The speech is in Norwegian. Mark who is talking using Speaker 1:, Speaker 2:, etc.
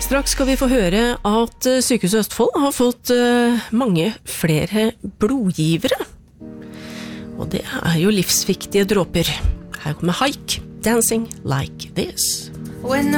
Speaker 1: Straks skal vi få høre at Sykehuset Østfold har fått mange flere blodgivere. Og det jo livsviktige dråper. Her kommer Haik, Dancing Like This.